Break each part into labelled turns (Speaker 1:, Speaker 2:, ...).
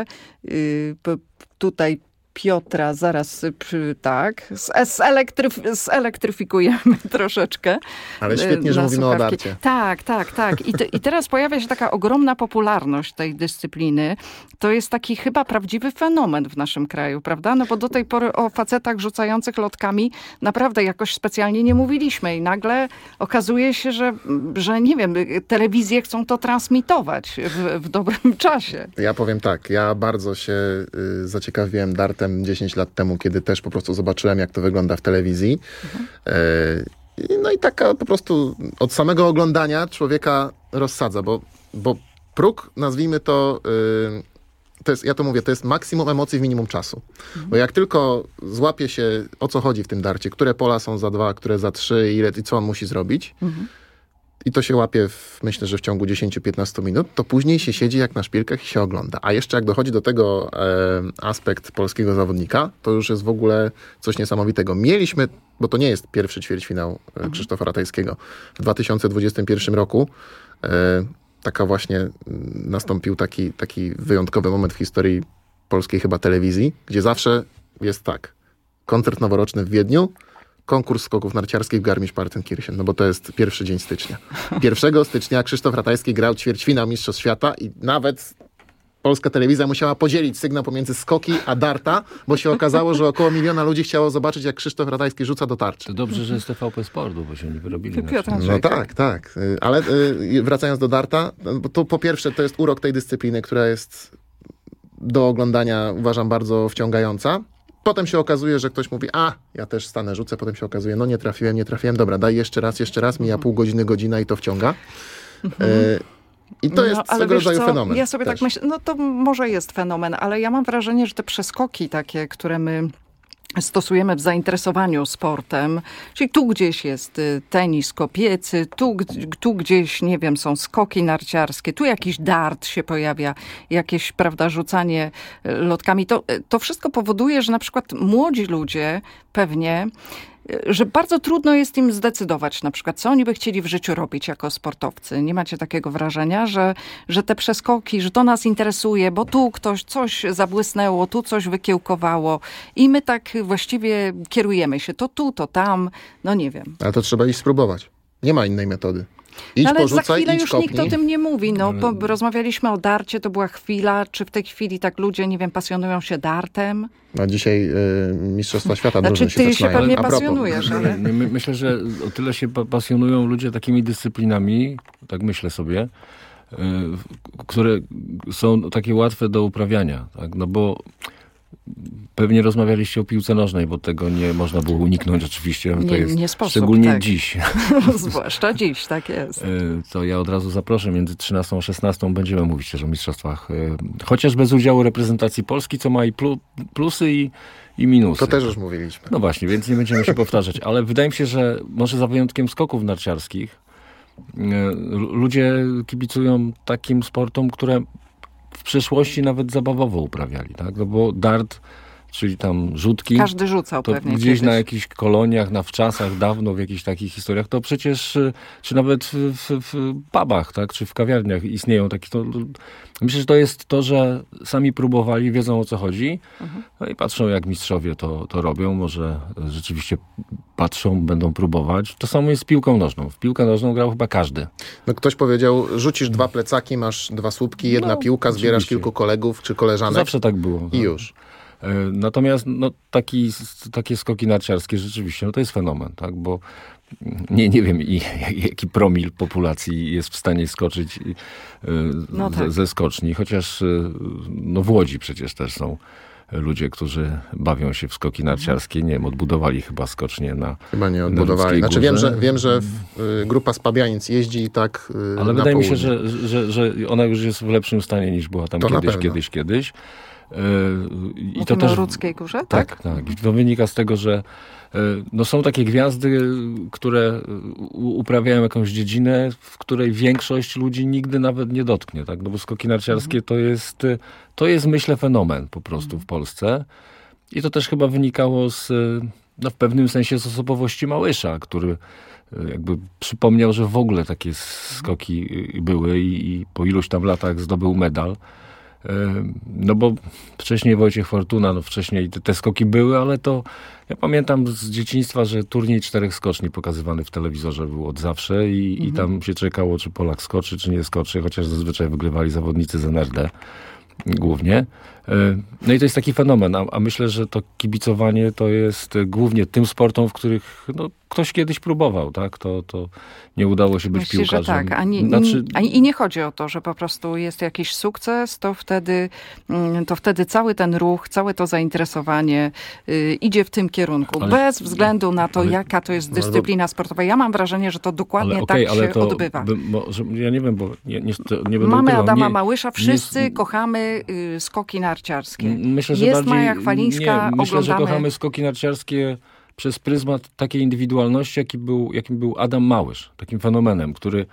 Speaker 1: Tutaj Piotra zaraz zelektryfikujemy troszeczkę.
Speaker 2: Ale świetnie, że mówimy o darcie.
Speaker 1: Tak. I teraz pojawia się taka ogromna popularność tej dyscypliny. To jest taki chyba prawdziwy fenomen w naszym kraju, prawda? No bo do tej pory o facetach rzucających lotkami naprawdę jakoś specjalnie nie mówiliśmy i nagle okazuje się, że nie wiem, telewizje chcą to transmitować w dobrym czasie.
Speaker 2: Ja powiem tak, ja bardzo się zaciekawiłem dartem 10 lat temu, kiedy też po prostu zobaczyłem, jak to wygląda w telewizji. No i taka po prostu od samego oglądania człowieka rozsadza, bo próg, nazwijmy to, ja to mówię, to jest maksimum emocji w minimum czasu. Bo jak tylko złapie się, o co chodzi w tym darcie, które pola są za 2, które za 3, i co on musi zrobić, i to się łapie, myślę, że w ciągu 10-15 minut, to później się siedzi jak na szpilkach i się ogląda. A jeszcze jak dochodzi do tego aspekt polskiego zawodnika, to już jest w ogóle coś niesamowitego. Mieliśmy, bo to nie jest pierwszy ćwierćfinał Krzysztofa Ratajskiego. W 2021 roku taka właśnie nastąpił taki wyjątkowy moment w historii polskiej chyba telewizji, gdzie zawsze jest tak. Koncert noworoczny w Wiedniu, konkurs skoków narciarskich w Garmisch-Partenkirchen, no bo to jest pierwszy dzień stycznia. 1 stycznia Krzysztof Ratajski grał ćwierćfinał Mistrzostw Świata i nawet polska telewizja musiała podzielić sygnał pomiędzy skoki a darta, bo się okazało, że około 1 miliona ludzi chciało zobaczyć, jak Krzysztof Ratajski rzuca do tarczy.
Speaker 3: To dobrze, że jest TVP Sportu, bo się nie wyrobili.
Speaker 2: No tak. Ale wracając do darta, to po pierwsze to jest urok tej dyscypliny, która jest do oglądania, uważam, bardzo wciągająca. Potem się okazuje, że ktoś mówi, ja też stanę, rzucę. Potem się okazuje, nie trafiłem. Dobra, daj jeszcze raz. Mija pół godziny, godzina i to wciąga. I to jest swego rodzaju fenomen.
Speaker 1: Ja sobie tak myślę, to może jest fenomen, ale ja mam wrażenie, że te przeskoki takie, które my stosujemy w zainteresowaniu sportem, czyli tu gdzieś jest tenis kopiecy, tu gdzieś, nie wiem, są skoki narciarskie, tu jakiś dart się pojawia, jakieś, prawda, rzucanie lotkami. To wszystko powoduje, że na przykład młodzi ludzie pewnie, że bardzo trudno jest im zdecydować na przykład, co oni by chcieli w życiu robić jako sportowcy. Nie macie takiego wrażenia, że te przeskoki, że to nas interesuje, bo tu ktoś coś zabłysnęło, tu coś wykiełkowało i my tak właściwie kierujemy się to tu, to tam, nie wiem.
Speaker 2: Ale to trzeba iść spróbować. Nie ma innej metody. Idź,
Speaker 1: ale
Speaker 2: porzucaj,
Speaker 1: za chwilę
Speaker 2: idź,
Speaker 1: już
Speaker 2: kopnij.
Speaker 1: nikt o tym nie mówi. Rozmawialiśmy o darcie, to była chwila. Czy w tej chwili tak ludzie, nie wiem, pasjonują się dartem?
Speaker 2: Dzisiaj Mistrzostwa Świata drużyny się
Speaker 1: ty
Speaker 2: zaczynają.
Speaker 1: się pewnie pasjonujesz. Ale...
Speaker 3: Myślę, że o tyle się pasjonują ludzie takimi dyscyplinami, tak myślę sobie, które są takie łatwe do uprawiania. Tak? No bo pewnie rozmawialiście o piłce nożnej, bo tego nie można było uniknąć oczywiście. To jest
Speaker 1: nie sposób,
Speaker 3: szczególnie dziś.
Speaker 1: Zwłaszcza dziś, tak jest.
Speaker 3: To ja od razu zaproszę, między 13 a 16 będziemy mówić też o mistrzostwach. Chociaż bez udziału reprezentacji Polski, co ma i plusy i minusy.
Speaker 2: To też już mówiliśmy.
Speaker 3: No właśnie, więc nie będziemy się powtarzać. Ale wydaje mi się, że może za wyjątkiem skoków narciarskich ludzie kibicują takim sportom, które w przeszłości nawet zabawowo uprawiali, tak? No bo dart, czyli tam rzutki.
Speaker 1: Każdy rzucał
Speaker 3: to
Speaker 1: pewnie
Speaker 3: gdzieś
Speaker 1: kiedyś.
Speaker 3: na jakichś koloniach, na wczasach, dawno w jakichś takich historiach, to przecież, czy nawet w pubach, tak? Czy w kawiarniach istnieją takie. Myślę, że to jest to, że sami próbowali, wiedzą o co chodzi, no i patrzą, jak mistrzowie to robią. Może rzeczywiście patrzą, będą próbować. To samo jest z piłką nożną. W piłkę nożną grał chyba każdy.
Speaker 2: No ktoś powiedział, rzucisz 2 plecaki, masz 2 słupki, jedna piłka, zbierasz
Speaker 3: oczywiście.
Speaker 2: kilku kolegów czy koleżanek.
Speaker 3: Zawsze tak było.
Speaker 2: I już.
Speaker 3: Natomiast takie skoki narciarskie rzeczywiście, to jest fenomen, tak? Bo nie wiem, jaki promil populacji jest w stanie skoczyć ze skoczni, chociaż w Łodzi przecież też są ludzie, którzy bawią się w skoki narciarskie. Nie wiem, odbudowali chyba skocznie na
Speaker 2: Chyba nie odbudowali. Znaczy wiem, że grupa z Pabianic jeździ i tak
Speaker 3: ale wydaje mi się, że ona już jest w lepszym stanie niż była tam kiedyś.
Speaker 1: I to też o Rudzkiej Górze?
Speaker 3: Tak. To wynika z tego, że są takie gwiazdy, które uprawiają jakąś dziedzinę, w której większość ludzi nigdy nawet nie dotknie. Tak? No bo skoki narciarskie to jest myślę fenomen po prostu w Polsce. I to też chyba wynikało w pewnym sensie z osobowości Małysza, który jakby przypomniał, że w ogóle takie skoki były i po iluś tam latach zdobył medal. No bo wcześniej Wojciech Fortuna, no wcześniej te skoki były, ale to ja pamiętam z dzieciństwa, że turniej 4 skoczni pokazywany w telewizorze był od zawsze i tam się czekało, czy Polak skoczy, czy nie skoczy, chociaż zazwyczaj wygrywali zawodnicy z NRD głównie. No i to jest taki fenomen, a myślę, że to kibicowanie to jest głównie tym sportom, w których ktoś kiedyś próbował, tak? To nie udało się być piłkarzem.
Speaker 1: Że tak. I nie chodzi o to, że po prostu jest jakiś sukces, to wtedy cały ten ruch, całe to zainteresowanie idzie w tym kierunku. Bez względu na to, jaka to jest dyscyplina sportowa. Ja mam wrażenie, że to dokładnie tak się odbywa.
Speaker 3: Ja nie wiem, bo nie będę
Speaker 1: Mamy Adama Małysza, wszyscy kochamy skoki narciarskie.
Speaker 3: Myślę, że
Speaker 1: jest Maja Chwalińska,
Speaker 3: myślę, że kochamy skoki narciarskie przez pryzmat takiej indywidualności, jakim był Adam Małysz. Takim fenomenem, który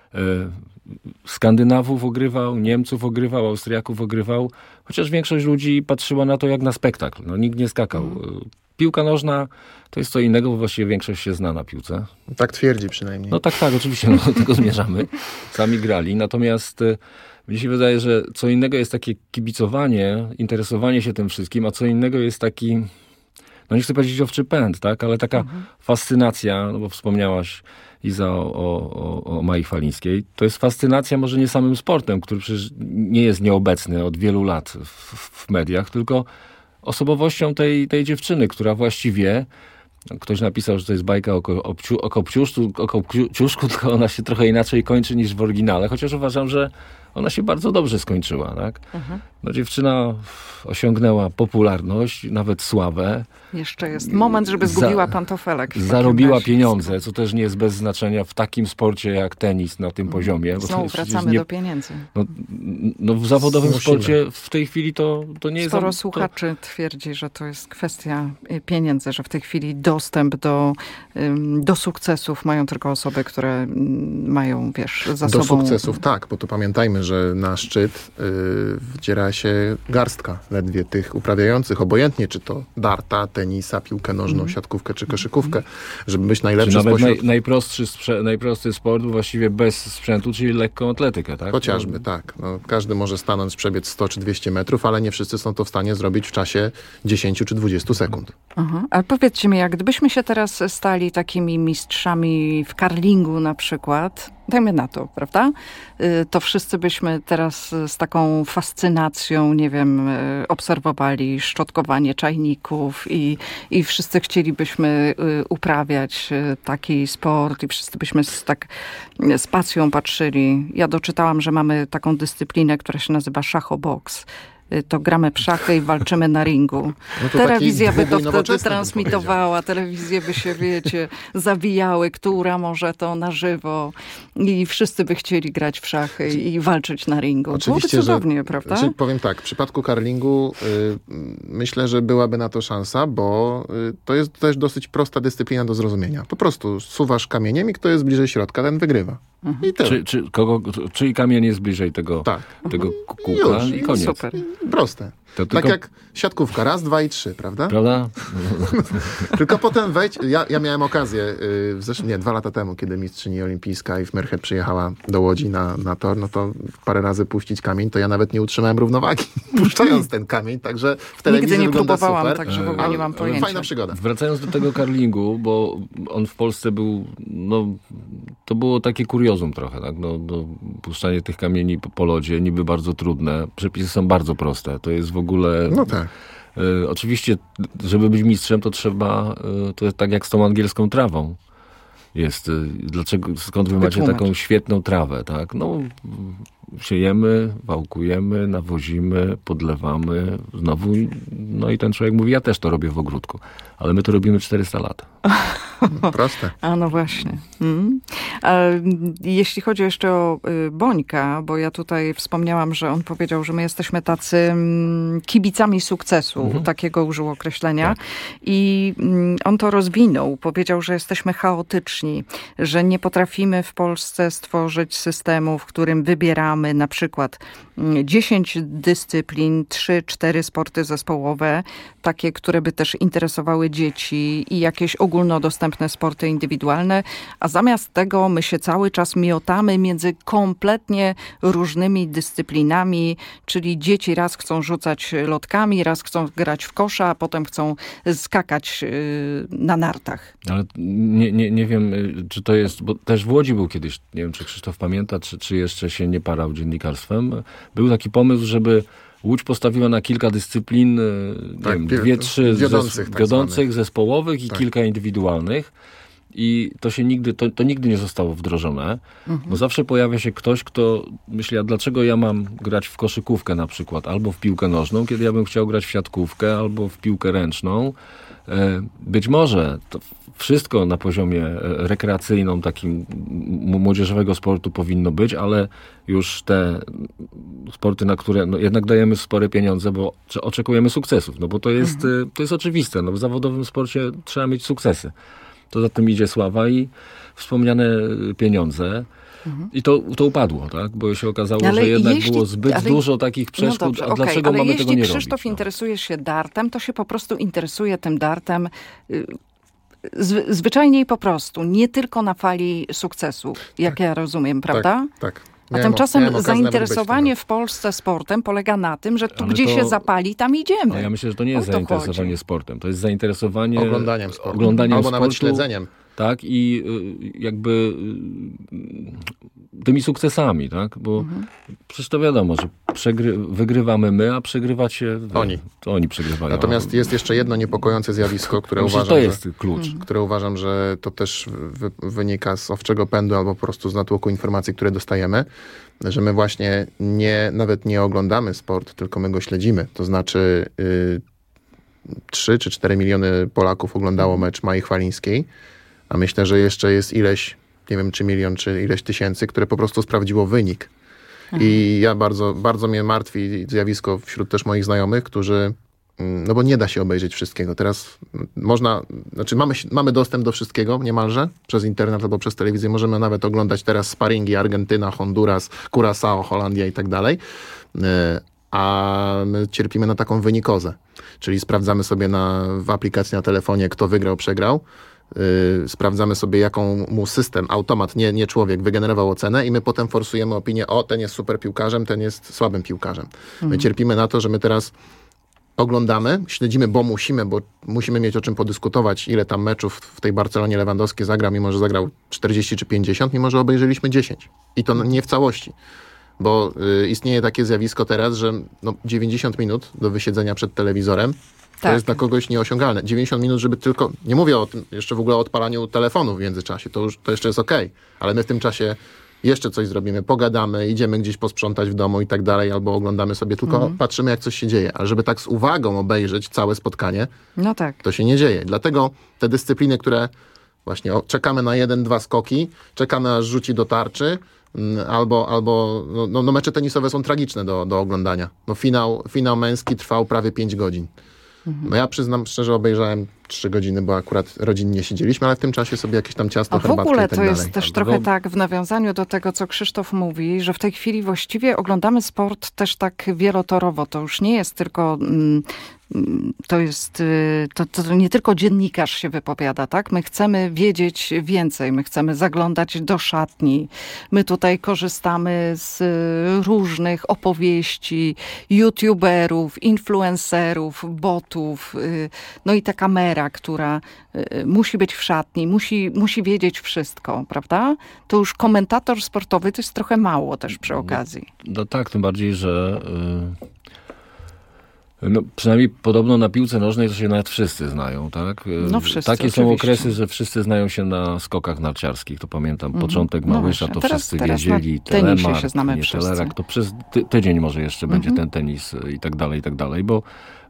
Speaker 3: Skandynawów ogrywał, Niemców ogrywał, Austriaków ogrywał, chociaż większość ludzi patrzyła na to jak na spektakl. No, nikt nie skakał. Piłka nożna to jest co innego, bo właściwie większość się zna na piłce.
Speaker 2: Tak twierdzi przynajmniej.
Speaker 3: No tak, oczywiście, do tego zmierzamy. Sami grali. Natomiast mnie się wydaje, że co innego jest takie kibicowanie, interesowanie się tym wszystkim, a co innego jest taki, nie chcę powiedzieć owczy pęd, tak, ale taka fascynacja, bo wspomniałaś, Iza, o Mai Chwalińskiej. To jest fascynacja może nie samym sportem, który przecież nie jest nieobecny od wielu lat w mediach, tylko osobowością tej dziewczyny, która właściwie, ktoś napisał, że to jest bajka o Kopciuszku, tylko ona się trochę inaczej kończy niż w oryginale, chociaż uważam, że ona się bardzo dobrze skończyła, tak? No, dziewczyna osiągnęła popularność, nawet sławę.
Speaker 1: Jeszcze jest moment, żeby zgubiła pantofelek.
Speaker 3: Zarobiła pieniądze, co też nie jest bez znaczenia w takim sporcie jak tenis na tym poziomie.
Speaker 1: Znowu wracamy do pieniędzy.
Speaker 3: No w zawodowym sporcie w tej chwili to nie jest...
Speaker 1: Sporo słuchaczy twierdzi, że to jest kwestia pieniędzy, że w tej chwili dostęp do sukcesów mają tylko osoby, które mają, za sobą...
Speaker 2: Do sukcesów tak, bo to pamiętajmy, że na szczyt wdziera się garstka ledwie tych uprawiających, obojętnie czy to darta, tenisa, piłkę nożną, siatkówkę czy koszykówkę, żeby być najlepszy
Speaker 3: nawet najprostszy sport właściwie bez sprzętu, czyli lekką atletykę, tak?
Speaker 2: Chociażby, tak. No, każdy może stanąć, przebiec 100 czy 200 metrów, ale nie wszyscy są to w stanie zrobić w czasie 10 czy 20 sekund.
Speaker 1: Ale powiedzcie mi, jak gdybyśmy się teraz stali takimi mistrzami w curlingu na przykład, dajmy na to, prawda? To wszyscy byśmy teraz z taką fascynacją, nie wiem, obserwowali szczotkowanie czajników i wszyscy chcielibyśmy uprawiać taki sport i wszyscy byśmy z pasją patrzyli. Ja doczytałam, że mamy taką dyscyplinę, która się nazywa szachoboks. To gramy w szachy i walczymy na ringu.
Speaker 2: No
Speaker 1: telewizja by to wtedy transmitowała, telewizje by się, zawijały, która może to na żywo i wszyscy by chcieli grać w szachy i walczyć na ringu.
Speaker 2: Oczywiście,
Speaker 1: byłoby cudownie, prawda?
Speaker 2: Powiem tak, w przypadku curlingu myślę, że byłaby na to szansa, bo to jest też dosyć prosta dyscyplina do zrozumienia. Po prostu suwasz kamieniem i kto jest bliżej środka, ten wygrywa. I tyle.
Speaker 3: Czyli kamień jest bliżej tego kółka i koniec.
Speaker 2: Super. Proste. Tak jak siatkówka. 1, 2 i 3, prawda?
Speaker 3: Prawda?
Speaker 2: Tylko potem wejdź. Ja miałem okazję 2 lata temu, kiedy mistrzyni olimpijska i w Merched przyjechała do Łodzi na tor, no to parę razy puścić kamień, to ja nawet nie utrzymałem równowagi, puszczając ten kamień, także w telewizji
Speaker 1: nigdy nie
Speaker 2: wygląda
Speaker 1: próbowałam,
Speaker 2: super.
Speaker 1: także w ogóle nie mam pojęcia.
Speaker 2: Fajna przygoda.
Speaker 3: Wracając do tego curlingu, bo on w Polsce był, to było takie kuriozum trochę, tak? Puszczanie tych kamieni po lodzie, niby bardzo trudne. Przepisy są bardzo proste. To jest w ogóle...
Speaker 2: No tak.
Speaker 3: Oczywiście, żeby być mistrzem, to trzeba, to jest tak jak z tą angielską trawą. Skąd wy macie taką świetną trawę, tak? Siejemy, wałkujemy, nawozimy, podlewamy, znowu, i ten człowiek mówi, ja też to robię w ogródku, ale my to robimy 400 lat.
Speaker 2: Proste.
Speaker 1: A no właśnie. Jeśli chodzi jeszcze o Bońka, bo ja tutaj wspomniałam, że on powiedział, że my jesteśmy tacy kibicami sukcesu, takiego użył określenia. Tak. I on to rozwinął. Powiedział, że jesteśmy chaotyczni, że nie potrafimy w Polsce stworzyć systemu, w którym wybieramy na przykład 10 dyscyplin, 3-4 sporty zespołowe, takie, które by też interesowały dzieci i jakieś ogólnodostępne dostępne sporty indywidualne, a zamiast tego my się cały czas miotamy między kompletnie różnymi dyscyplinami, czyli dzieci raz chcą rzucać lotkami, raz chcą grać w kosza, a potem chcą skakać na nartach.
Speaker 3: Ale nie wiem, czy to jest, bo też w Łodzi był kiedyś, nie wiem, czy Krzysztof pamięta, czy jeszcze się nie parał dziennikarstwem. Był taki pomysł, żeby Łódź postawiła na kilka dyscyplin, tak, nie wiem, 2-3 wiodących, zespołowych i kilka indywidualnych. I to się nigdy nie zostało wdrożone. Bo zawsze pojawia się ktoś, kto myśli, a dlaczego ja mam grać w koszykówkę na przykład, albo w piłkę nożną, kiedy ja bym chciał grać w siatkówkę, albo w piłkę ręczną. Być może to wszystko na poziomie rekreacyjnym, takim młodzieżowego sportu powinno być, ale już te sporty, na które jednak dajemy spore pieniądze, bo oczekujemy sukcesów. No bo to jest oczywiste. No w zawodowym sporcie trzeba mieć sukcesy. To za tym idzie sława i wspomniane pieniądze. I to upadło, tak? Bo się okazało, że jednak było zbyt dużo takich przeszkód.
Speaker 1: Dobrze,
Speaker 3: a dlaczego mamy tego nie robić?
Speaker 1: Ale jeśli Krzysztof interesuje się dartem, to się po prostu interesuje tym dartem zwyczajnie i po prostu. Nie tylko na fali sukcesu, jak ja rozumiem, prawda?
Speaker 2: Tak.
Speaker 1: A tymczasem zainteresowanie w Polsce sportem polega na tym, że tu, gdzie się zapali, tam idziemy.
Speaker 3: No ja myślę, że to nie jest zainteresowanie sportem. To jest zainteresowanie
Speaker 2: oglądaniem sportu.
Speaker 3: Albo
Speaker 2: nawet śledzeniem.
Speaker 3: Tak, i jakby tymi sukcesami, tak? Bo przecież to wiadomo, że wygrywamy my, a przegrywacie
Speaker 2: oni.
Speaker 3: To oni przegrywają.
Speaker 2: Natomiast jest jeszcze jedno niepokojące zjawisko, które uważam,
Speaker 3: to jest klucz.
Speaker 2: Które uważam, że to też wynika z owczego pędu albo po prostu z natłoku informacji, które dostajemy, że my właśnie nawet nie oglądamy sport, tylko my go śledzimy. To znaczy 3 czy 4 miliony Polaków oglądało mecz Mai Chwalińskiej, a myślę, że jeszcze jest ileś, nie wiem czy milion, czy ileś tysięcy, które po prostu sprawdziło wynik. I ja bardzo mnie martwi zjawisko wśród też moich znajomych, którzy, no bo nie da się obejrzeć wszystkiego. Teraz mamy dostęp do wszystkiego niemalże przez internet albo przez telewizję. Możemy nawet oglądać teraz sparingi Argentyna, Honduras, Curaçao, Holandia i tak dalej. A my cierpimy na taką wynikozę. Czyli sprawdzamy sobie w aplikacji na telefonie, kto wygrał, przegrał. Sprawdzamy sobie, jaką mu system, automat, nie człowiek, wygenerował ocenę i my potem forsujemy opinię, ten jest super piłkarzem, ten jest słabym piłkarzem. My cierpimy na to, że my teraz oglądamy, śledzimy, bo musimy mieć o czym podyskutować, ile tam meczów w tej Barcelonie Lewandowski zagra, mimo że zagrał 40 czy 50, mimo że obejrzeliśmy 10. I to nie w całości. Bo istnieje takie zjawisko teraz, że 90 minut do wysiedzenia przed telewizorem to jest dla kogoś nieosiągalne. 90 minut, żeby tylko, nie mówię o tym, jeszcze w ogóle o odpalaniu telefonu w międzyczasie, to jeszcze jest okej. Ale my w tym czasie jeszcze coś zrobimy, pogadamy, idziemy gdzieś posprzątać w domu i tak dalej, albo oglądamy sobie, tylko patrzymy, jak coś się dzieje. Ale żeby tak z uwagą obejrzeć całe spotkanie, to się nie dzieje. Dlatego te dyscypliny, które właśnie czekamy na 1-2 skoki, czekamy aż rzuci do tarczy, albo mecze tenisowe są tragiczne do oglądania. Finał męski trwał prawie 5 godzin. Ja przyznam szczerze, obejrzałem 3 godziny, bo akurat rodzinnie siedzieliśmy, ale w tym czasie sobie jakieś tam ciasto, herbatkę i tak dalej.
Speaker 1: W ogóle to jest też trochę tak w nawiązaniu do tego, co Krzysztof mówi, że w tej chwili właściwie oglądamy sport też tak wielotorowo. To już nie jest tylko... To nie tylko dziennikarz się wypowiada, tak? My chcemy wiedzieć więcej, my chcemy zaglądać do szatni. My tutaj korzystamy z różnych opowieści youtuberów, influencerów, botów. No i ta kamera, która musi być w szatni, musi wiedzieć wszystko, prawda? To już komentator sportowy to jest trochę mało też przy okazji.
Speaker 3: No tak, tym bardziej, że... przynajmniej podobno na piłce nożnej to się nawet wszyscy znają, tak?
Speaker 1: Wszyscy,
Speaker 3: takie
Speaker 1: oczywiście.
Speaker 3: są okresy, że wszyscy znają się na skokach narciarskich. To pamiętam, początek Małysza, to wszyscy wiedzieli.
Speaker 1: Telemark, się znamy nie
Speaker 3: Telerak, to przez tydzień może jeszcze będzie ten tenis i tak dalej, bo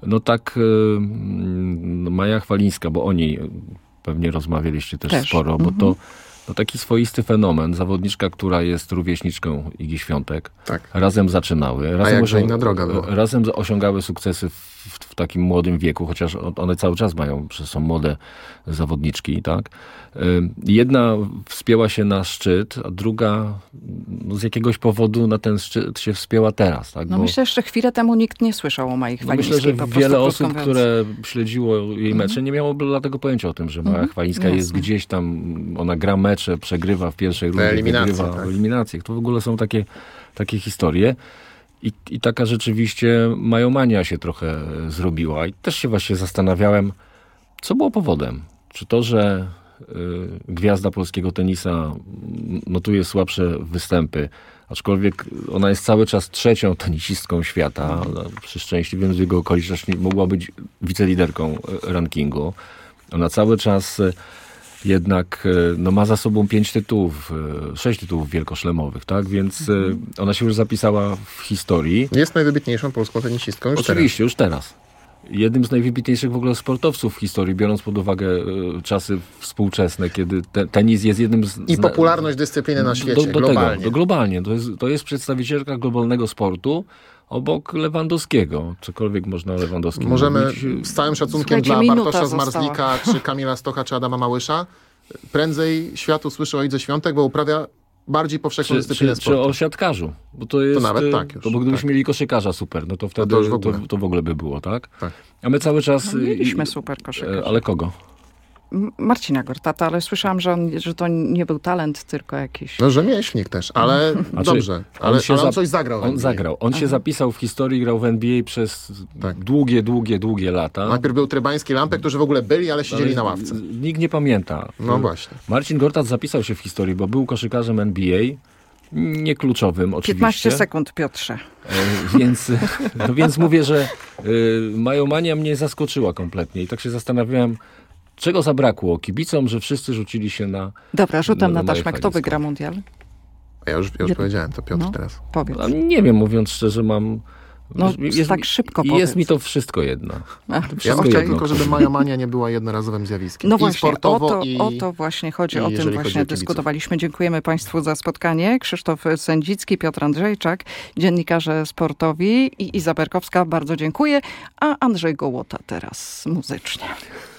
Speaker 3: Maja Chwalińska, bo o niej pewnie rozmawialiście też sporo, bo to taki swoisty fenomen. Zawodniczka, która jest rówieśniczką Igi Świątek.
Speaker 2: Tak.
Speaker 3: Razem zaczynały. Razem osiągały sukcesy w w takim młodym wieku, chociaż one cały czas są młode zawodniczki, tak? Jedna wspięła się na szczyt, a druga z jakiegoś powodu na ten szczyt się wspięła teraz, tak?
Speaker 1: No myślę, że jeszcze chwilę temu nikt nie słyszał o Maji Chwalińskiej.
Speaker 3: Myślę, że wiele osób, które śledziło jej mecze, nie miało dlatego pojęcia o tym, że Maja Chwalińska jest gdzieś tam, ona gra mecze, przegrywa w pierwszej rundzie, wygrywa w eliminacjach. To w ogóle są takie historie. I taka rzeczywiście majomania się trochę zrobiła. I też się właśnie zastanawiałem, co było powodem. Czy to, że gwiazda polskiego tenisa notuje słabsze występy, aczkolwiek ona jest cały czas trzecią tenisistką świata. Przy szczęśliwym z jego okoliczności mogła być wiceliderką rankingu. Ona cały czas jednak ma za sobą 6 tytułów wielkoszlemowych, tak? Więc ona się już zapisała w historii.
Speaker 2: Jest najwybitniejszą polską tenisistką już
Speaker 3: Oczywiście, już teraz. Jednym z najwybitniejszych w ogóle sportowców w historii, biorąc pod uwagę czasy współczesne, kiedy tenis jest jednym z...
Speaker 2: I popularność dyscypliny na świecie, globalnie.
Speaker 3: Globalnie. To jest przedstawicielka globalnego sportu obok Lewandowskiego. Cokolwiek można Lewandowskiego
Speaker 2: Możemy
Speaker 3: mówić.
Speaker 2: z całym szacunkiem dla Bartosza Zmarzlika, czy Kamila Stocha, czy Adama Małysza, prędzej świat usłyszy o Idze Świątek, bo uprawia bardziej powszechną dyscyplinę sportu.
Speaker 3: Czy o siatkarzu. Bo to jest,
Speaker 2: nawet tak już.
Speaker 3: Bo gdybyśmy mieli koszykarza super, no to wtedy to w ogóle by było, tak?
Speaker 2: Tak.
Speaker 3: A my cały czas...
Speaker 1: Mieliśmy super koszykarza.
Speaker 3: Ale kogo?
Speaker 1: Marcina Gortata, ale słyszałam, że to nie był talent, tylko jakiś...
Speaker 2: No, rzemieślnik też, ale dobrze. Ale on coś zagrał.
Speaker 3: On zagrał. On się zapisał w historii, grał w NBA przez długie lata.
Speaker 2: Najpierw był Trybański, Lampek, którzy w ogóle byli, ale siedzieli na ławce.
Speaker 3: Nikt nie pamięta.
Speaker 2: No właśnie.
Speaker 3: Marcin Gortat zapisał się w historii, bo był koszykarzem NBA. Nie kluczowym oczywiście.
Speaker 1: 15 sekund, Piotrze.
Speaker 3: Więc mówię, że majomania mnie zaskoczyła kompletnie. I tak się zastanawiałem, czego zabrakło kibicom, że wszyscy rzucili się na...
Speaker 1: Dobra, rzutem na taśmę. Kto wygra mundial?
Speaker 2: Ja już powiedziałem, to Piotr teraz.
Speaker 1: Powiedz.
Speaker 3: Nie wiem, mówiąc szczerze, mam...
Speaker 1: tak szybko powiedz.
Speaker 3: Jest mi to wszystko jedno.
Speaker 2: Ja bym chciał tylko, żeby majomania nie była jednorazowym zjawiskiem.
Speaker 1: No właśnie,
Speaker 2: sportowo,
Speaker 1: o to właśnie chodzi, o tym właśnie dyskutowaliśmy. Dziękujemy Państwu za spotkanie. Krzysztof Sędzicki, Piotr Andrzejczak, dziennikarze sportowi i Iza Berkowska, bardzo dziękuję. A Andrzej Gołota teraz muzycznie.